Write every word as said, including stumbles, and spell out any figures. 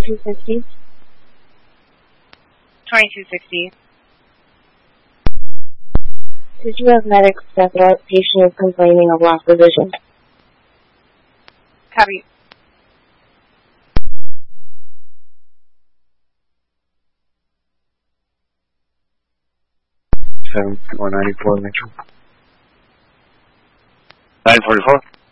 twenty-two sixty. twenty-two sixty. Did you have medics step out? Patient is complaining of loss of vision. Copy. seven one ninety-four, Metro. nine forty-four.